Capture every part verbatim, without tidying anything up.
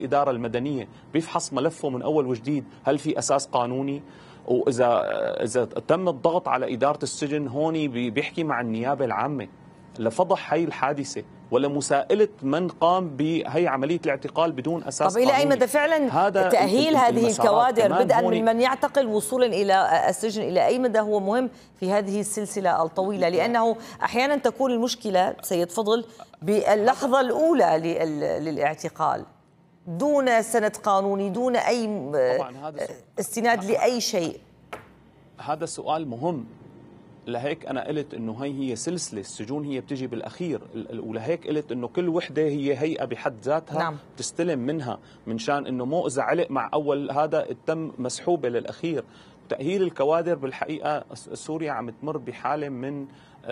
الإدارة المدنية بيفحص ملفه من أول وجديد، هل في أساس قانوني؟ وإذا إذا تم الضغط على إدارة السجن هون بيحكي مع النيابة العامة لفضح هي الحادثة ولا مساءلة من قام بهي عملية الاعتقال بدون أساس قانوني. طب إلى أي مدى فعلا تأهيل هذه الكوادر بدءا من من يعتقل وصولا إلى السجن، إلى أي مدى هو مهم في هذه السلسلة الطويلة؟ لأنه أحيانا تكون المشكلة سيد فضل باللحظة الأولى للاعتقال دون سند قانوني، دون أي استناد لأي شيء. هذا السؤال مهم، لهيك أنا قلت إنه هي هي سلسلة، السجون هي بتجي بالأخير، ولهيك قلت إنه كل وحدة هي هيئة بحد ذاتها نعم. تستلم منها، من شان إنه مو إذا علق مع أول هذا تم مسحوبة للأخير. تأهيل الكوادر بالحقيقة سوريا عم تمر بحالة من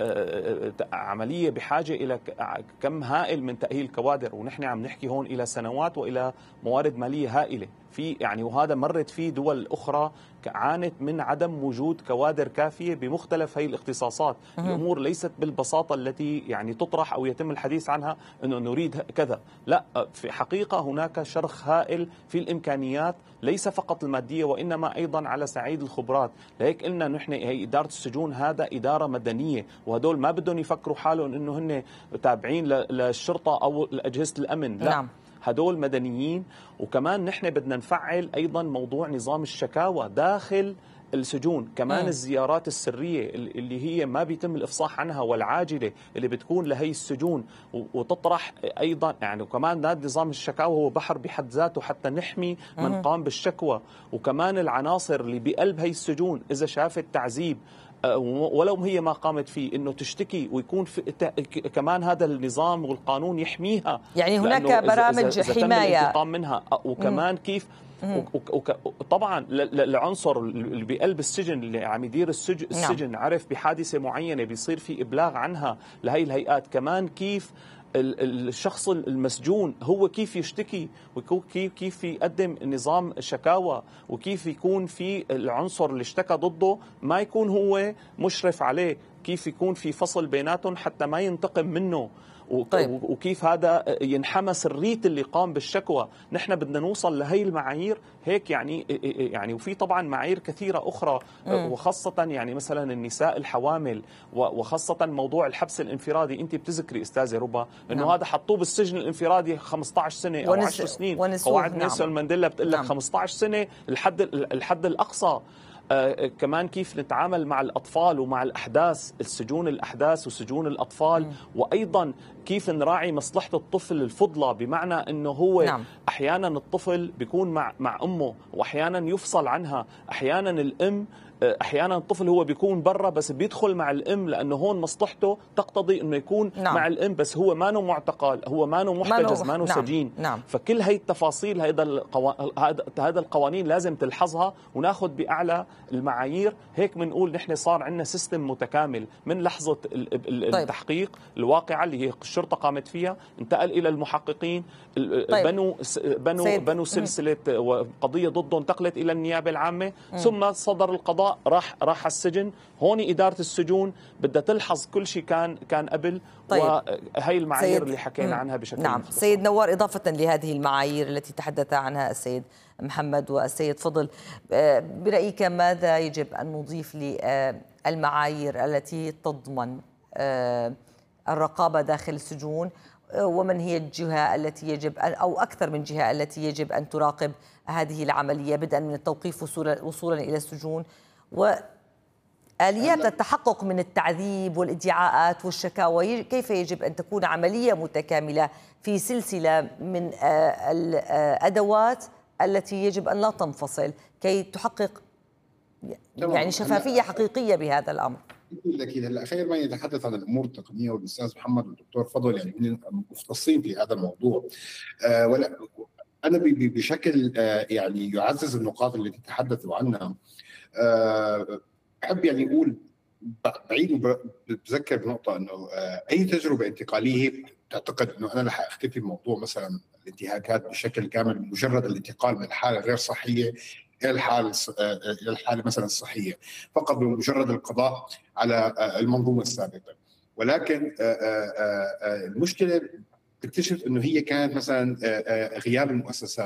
عملية بحاجة إلى كم هائل من تأهيل الكوادر، ونحن عم نحكي هون إلى سنوات وإلى موارد مالية هائلة في يعني، وهذا مرت فيه دول أخرى عانت من عدم وجود كوادر كافية بمختلف هي الاختصاصات. الأمور ليست بالبساطة التي يعني تطرح أو يتم الحديث عنها أنه نريد كذا، لا، في حقيقة هناك شرخ هائل في الإمكانيات، ليس فقط المادية وإنما أيضا على صعيد الخبرات. لهيك قلنا نحن هي إدارة السجون هذا إدارة مدنية، وهدول ما بدهم يفكروا حالهم أنه هن تابعين للشرطة أو أجهزة الأمن، لا نعم. هدول مدنيين. وكمان نحن بدنا نفعل أيضا موضوع نظام الشكاوى داخل السجون، كمان م. الزيارات السرية اللي هي ما بيتم الإفصاح عنها والعاجلة اللي بتكون لهي السجون وتطرح أيضا يعني. وكمان ده نظام الشكاوى هو بحر بحد ذاته حتى نحمي من م. قام بالشكوى. وكمان العناصر اللي بقلب هي السجون إذا شافت تعذيب ولو هي ما قامت فيه انه تشتكي، ويكون في كمان هذا النظام والقانون يحميها، يعني هناك برامج إذا حمايه تم الانتقام منها. وكمان م. كيف طبعا العنصر اللي بقلب السجن اللي عم يدير السجن, السجن عرف بحادثه معينه بيصير في ابلاغ عنها لهي الهيئات، كمان كيف الشخص المسجون هو كيف يشتكي وكيف كيف يقدم نظام شكاوى، وكيف يكون في العنصر اللي اشتكى ضده ما يكون هو مشرف عليه، كيف يكون في فصل بيناتهم حتى ما ينتقم منه. طيب. وكيف هذا ينحمى سرية اللي قام بالشكوى. نحن بدنا نوصل لهي المعايير هيك يعني يعني وفي طبعا معايير كثيرة أخرى م. وخاصة يعني مثلا النساء الحوامل، وخاصة موضوع الحبس الانفرادي. أنت بتذكري أستاذة ربا أنه نعم. هذا حطوه بالسجن الانفرادي خمسة عشر سنة أو عشر سنين، قواعد نيلسون نعم. مانديلا بتقول لك نعم. خمسة عشر سنة الحد الحد الأقصى. آه كمان كيف نتعامل مع الأطفال ومع الأحداث، السجون الأحداث وسجون الأطفال م. وأيضا كيف نراعي مصلحة الطفل الفضلى، بمعنى أنه هو نعم. أحيانا الطفل بيكون مع, مع أمه وأحيانا يفصل عنها، أحيانا الأم احيانا الطفل هو بيكون برا بس بيدخل مع الام لانه هون مصلحته تقتضي انه يكون نعم. مع الام، بس هو ما نو معتقل، هو ما نو محتجز، ما نو نعم. سجين نعم. فكل هي التفاصيل هذا القوا... هذا القوانين لازم تلحظها وناخذ باعلى المعايير. هيك بنقول نحن صار عندنا سيستم متكامل من لحظه التحقيق طيب. الواقعه اللي هي الشرطه قامت فيها، انتقل الى المحققين، طيب. بنوا بنوا سيد. بنوا سلسله وقضيه ضده انتقلت الى النيابه العامه م. ثم صدر القضاء راح راح السجن. هون إدارة السجون بدها تلحظ كل شيء كان كان قبل. طيب. وهي المعايير اللي حكينا عنها بشكل نعم مختصر. سيد نوار، إضافة لهذه المعايير التي تحدث عنها السيد محمد والسيد فضل، برأيك ماذا يجب أن نضيف للمعايير التي تضمن الرقابة داخل السجون، ومن هي الجهة التي يجب أو أكثر من جهة التي يجب أن تراقب هذه العملية بدءا من التوقيف وصولا إلى السجون، وآليات التحقق من التعذيب والادعاءات والشكاوى؟ كيف يجب أن تكون عملية متكاملة في سلسلة من الأدوات التي يجب أن لا تنفصل كي تحقق يعني شفافية حقيقية بهذا الأمر؟ اكيد. هلا خير ما يتحدث عن الامور التقنيه والاستاذ محمد والدكتور فضل يعني من المختصين في هذا الموضوع. آه ولا انا بشكل آه يعني يعزز النقاط التي تحدثوا عنها. آه احب يعني اقول بعيد وبتذكر بنقطه انه آه اي تجربه انتقاليه تعتقد انه انا رح اختفي بموضوع مثلا الانتهاكات بشكل كامل بمجرد الانتقال من الحاله غير صحيه الى الحاله الى الحاله مثلا الصحيه، فقط بمجرد القضاء على المنظومه السابقه. ولكن المشكله تكتشف انه هي كانت مثلا غياب المؤسسات.